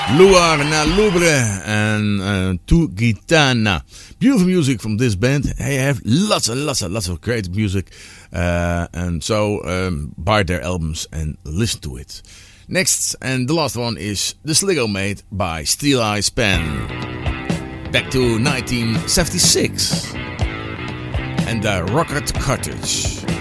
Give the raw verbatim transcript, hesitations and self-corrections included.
Luar na Lubre and uh, Tu Gitana. Beautiful music from this band. They have lots and lots and lots of great music. Uh, and so um, buy their albums and listen to it. Next and the last one is The Sligo Mate by Steel Eyes Pen. Back to nineteen seventy-six. And the Rocket Cottage.